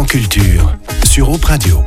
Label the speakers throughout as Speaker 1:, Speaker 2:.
Speaker 1: Instant Culture sur Op Radio.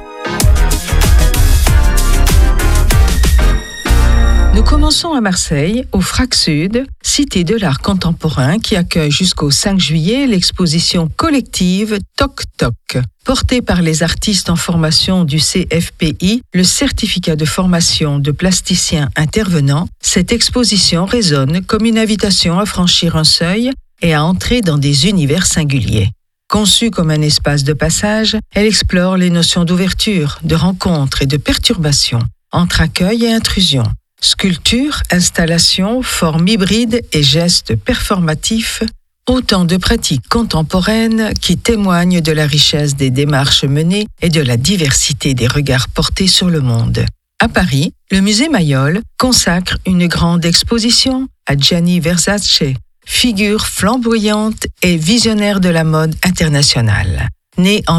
Speaker 2: Nous commençons à Marseille, au FRAC Sud, cité de l'art contemporain qui accueille jusqu'au 5 juillet l'exposition collective Toc Toc. Portée par les artistes en formation du CFPI, le certificat de formation de plasticien intervenant, cette exposition résonne comme une invitation à franchir un seuil et à entrer dans des univers singuliers. Conçue comme un espace de passage, elle explore les notions d'ouverture, de rencontre et de perturbation, entre accueil et intrusion. Sculpture, installation, formes hybrides et gestes performatifs, autant de pratiques contemporaines qui témoignent de la richesse des démarches menées et de la diversité des regards portés sur le monde. À Paris, le musée Mayol consacre une grande exposition à Gianni Versace, figure flamboyante et visionnaire de la mode internationale. Né en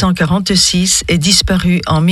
Speaker 2: 1946 et disparu en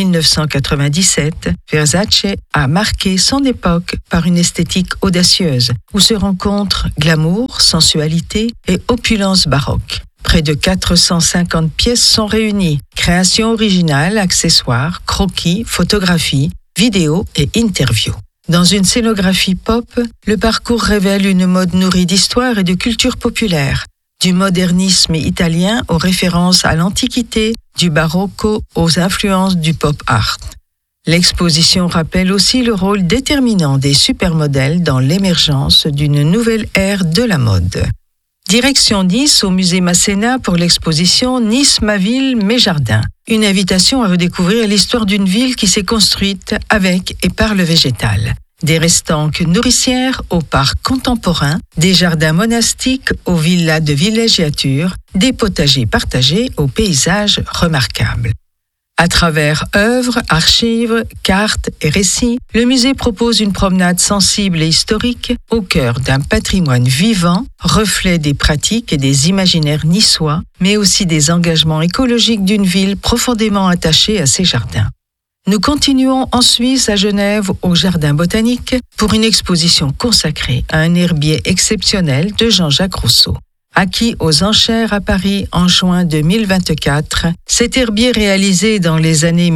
Speaker 2: 1997, Versace a marqué son époque par une esthétique audacieuse, où se rencontrent glamour, sensualité et opulence baroque. Près de 450 pièces sont réunies, créations originales, accessoires, croquis, photographies, vidéos et interviews. Dans une scénographie pop, le parcours révèle une mode nourrie d'histoire et de culture populaire, du modernisme italien aux références à l'Antiquité, du barocco aux influences du pop art. L'exposition rappelle aussi le rôle déterminant des supermodèles dans l'émergence d'une nouvelle ère de la mode. Direction Nice au musée Masséna pour l'exposition Nice, ma ville, mes jardins. Une invitation à redécouvrir l'histoire d'une ville qui s'est construite avec et par le végétal. Des restanques nourricières aux parcs contemporains, des jardins monastiques aux villas de villégiature, des potagers partagés aux paysages remarquables. À travers œuvres, archives, cartes et récits, le musée propose une promenade sensible et historique au cœur d'un patrimoine vivant, reflet des pratiques et des imaginaires niçois, mais aussi des engagements écologiques d'une ville profondément attachée à ses jardins. Nous continuons en Suisse, à Genève, au Jardin botanique, pour une exposition consacrée à un herbier exceptionnel de Jean-Jacques Rousseau. Acquis aux enchères à Paris en juin 2024, cet herbier réalisé dans les années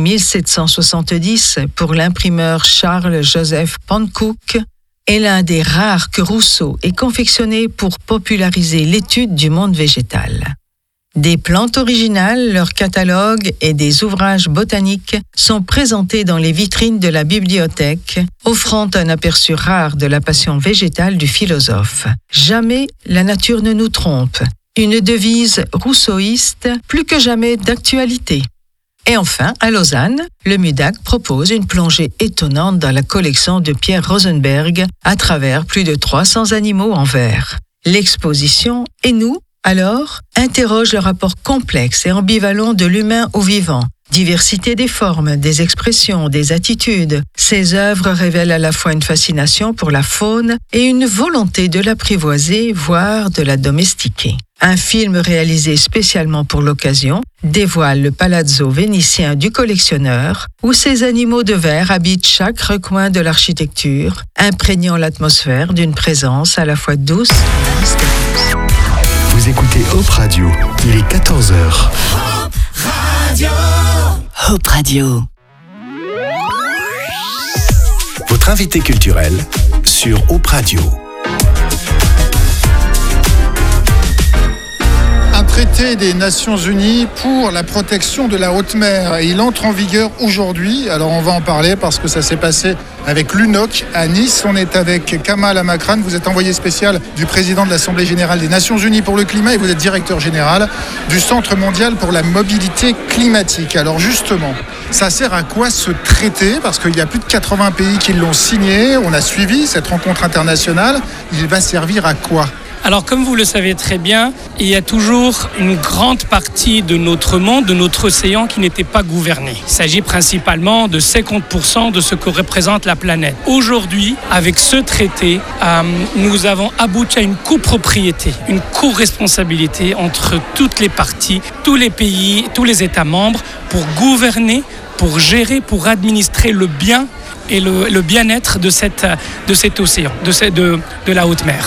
Speaker 2: 1770 pour l'imprimeur Charles-Joseph Pankouk est l'un des rares que Rousseau ait confectionné pour populariser l'étude du monde végétal. Des plantes originales, leurs catalogues et des ouvrages botaniques sont présentés dans les vitrines de la bibliothèque, offrant un aperçu rare de la passion végétale du philosophe. Jamais la nature ne nous trompe. Une devise rousseauiste plus que jamais d'actualité. Et enfin, à Lausanne, le MUDAC propose une plongée étonnante dans la collection de Pierre Rosenberg à travers plus de 300 animaux en verre. L'exposition « Et nous ?» alors, interroge le rapport complexe et ambivalent de l'humain au vivant. Diversité des formes, des expressions, des attitudes. Ces œuvres révèlent à la fois une fascination pour la faune et une volonté de l'apprivoiser, voire de la domestiquer. Un film réalisé spécialement pour l'occasion dévoile le palazzo vénitien du collectionneur, où ces animaux de verre habitent chaque recoin de l'architecture, imprégnant l'atmosphère d'une présence à la fois douce et mystérieuse.
Speaker 1: Vous écoutez Op Radio, il est 14h.
Speaker 3: Op Radio.
Speaker 1: Op Radio. Votre invité culturel sur Op Radio.
Speaker 4: Un traité des Nations Unies pour la protection de la haute mer. Il entre en vigueur aujourd'hui. Alors on va en parler parce que ça s'est passé avec l'UNOC à Nice. On est avec Kamal Amakran. Vous êtes envoyé spécial du président de l'Assemblée générale des Nations Unies pour le climat et vous êtes directeur général du Centre mondial pour la mobilité climatique. Alors justement, ça sert à quoi ce traité ? Parce qu'il y a plus de 80 pays qui l'ont signé. On a suivi cette rencontre internationale. Il va servir à quoi ?
Speaker 5: Alors, comme vous le savez très bien, il y a toujours une grande partie de notre monde, de notre océan qui n'était pas gouvernée. Il s'agit principalement de 50% de ce que représente la planète. Aujourd'hui, avec ce traité, nous avons abouti à une copropriété, une co-responsabilité entre toutes les parties, tous les pays, tous les États membres pour gouverner, pour gérer, pour administrer le bien et le bien-être de cet océan, de la haute mer.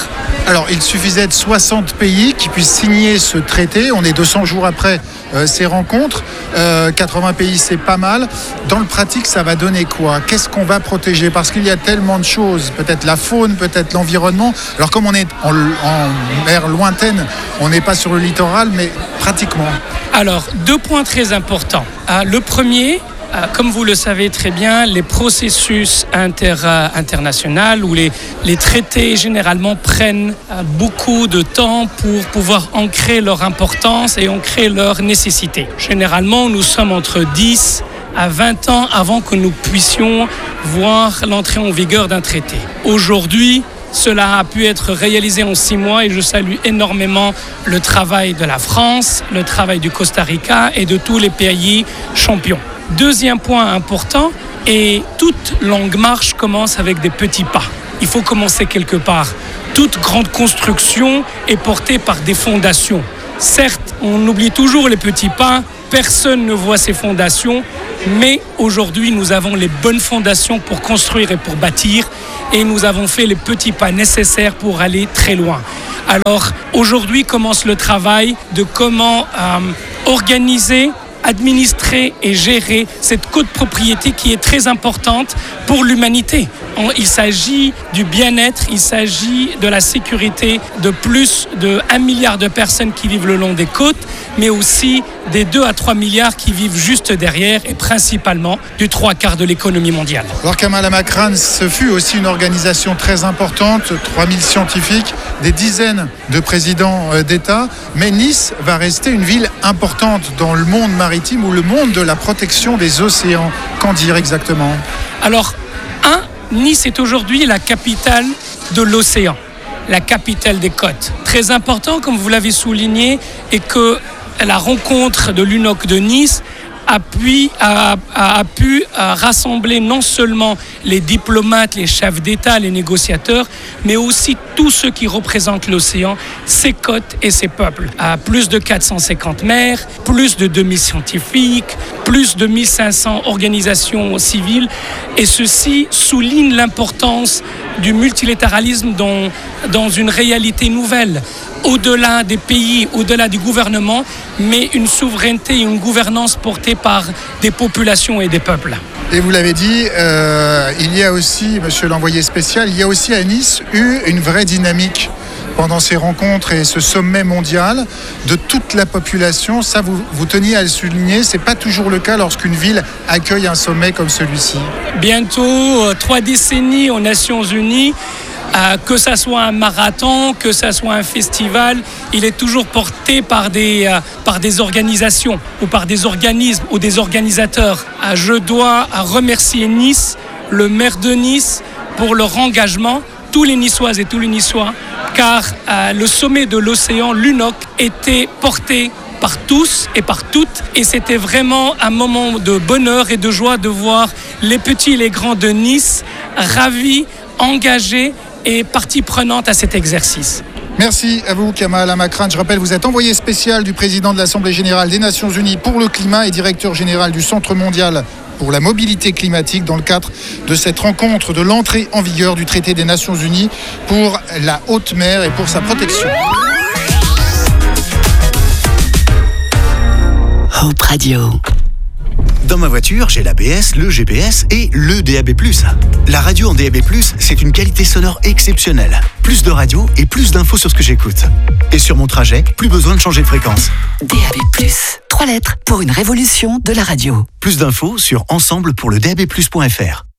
Speaker 4: Alors, il suffisait de 60 pays qui puissent signer ce traité. On est 200 jours après ces rencontres. 80 pays, c'est pas mal. Dans le pratique, ça va donner quoi? Qu'est-ce qu'on va protéger? Parce qu'il y a tellement de choses. Peut-être la faune, peut-être l'environnement. Alors, comme on est en mer lointaine, on n'est pas sur le littoral, mais pratiquement.
Speaker 5: Alors, 2 points très importants. Le premier, comme vous le savez très bien, les processus internationaux ou les traités généralement prennent beaucoup de temps pour pouvoir ancrer leur importance et ancrer leur nécessité. Généralement, nous sommes entre 10 à 20 ans avant que nous puissions voir l'entrée en vigueur d'un traité. Aujourd'hui, cela a pu être réalisé en 6 mois et je salue énormément le travail de la France, le travail du Costa Rica et de tous les pays champions. Deuxième point important, et toute longue marche commence avec des petits pas. Il faut commencer quelque part. Toute grande construction est portée par des fondations. Certes, on oublie toujours les petits pas, personne ne voit ces fondations, mais aujourd'hui, nous avons les bonnes fondations pour construire et pour bâtir, et nous avons fait les petits pas nécessaires pour aller très loin. Alors, aujourd'hui commence le travail de comment organiser, administrer et gérer cette copropriété qui est très importante pour l'humanité. Il s'agit du bien-être, il s'agit de la sécurité de plus de 1 milliard de personnes qui vivent le long des côtes, mais aussi des 2 à 3 milliards qui vivent juste derrière et principalement du 3/4 de l'économie mondiale.
Speaker 4: Alors Kamal Amakran, ce fut aussi une organisation très importante, 3000 scientifiques, des dizaines de présidents d'État, mais Nice va rester une ville importante dans le monde maritime ou le monde de la protection des océans. Qu'en dire exactement?
Speaker 5: Alors, Nice est aujourd'hui la capitale de l'océan, la capitale des côtes. Très important, comme vous l'avez souligné, et que la rencontre de l'UNOC de Nice a pu rassembler non seulement les diplomates, les chefs d'État, les négociateurs, mais aussi tous ceux qui représentent l'océan, ses côtes et ses peuples. Plus de 450 maires, plus de 2000 scientifiques, plus de 1500 organisations civiles. Et ceci souligne l'importance du multilatéralisme dans une réalité nouvelle. Au-delà des pays, au-delà du gouvernement, mais une souveraineté et une gouvernance portée par des populations et des peuples.
Speaker 4: Et vous l'avez dit, il y a aussi, monsieur l'envoyé spécial, il y a aussi à Nice eu une vraie dynamique pendant ces rencontres et ce sommet mondial de toute la population. Ça, vous teniez à le souligner, c'est pas toujours le cas lorsqu'une ville accueille un sommet comme celui-ci.
Speaker 5: Bientôt 3 décennies aux Nations Unies. Que ça soit un marathon, que ça soit un festival, il est toujours porté par des organisations ou par des organismes ou des organisateurs. Je dois remercier Nice, le maire de Nice, pour leur engagement, tous les Niçoises et tous les Niçois, car le sommet de l'océan, l'UNOC, était porté par tous et par toutes, et c'était vraiment un moment de bonheur et de joie de voir les petits et les grands de Nice ravis, engagés et partie prenante à cet exercice.
Speaker 4: Merci à vous, Kamal Amakran. Je rappelle, vous êtes envoyé spécial du président de l'Assemblée générale des Nations Unies pour le climat et directeur général du Centre mondial pour la mobilité climatique dans le cadre de cette rencontre de l'entrée en vigueur du traité des Nations Unies pour la haute mer et pour sa protection.
Speaker 1: Hope Radio. Dans ma voiture, j'ai l'ABS, le GPS et le DAB+. La radio en DAB+, c'est une qualité sonore exceptionnelle. Plus de radio et plus d'infos sur ce que j'écoute. Et sur mon trajet, plus besoin de changer de fréquence.
Speaker 6: DAB+, 3 lettres pour une révolution de la radio.
Speaker 1: Plus d'infos sur ensemble pour le DAB+.fr.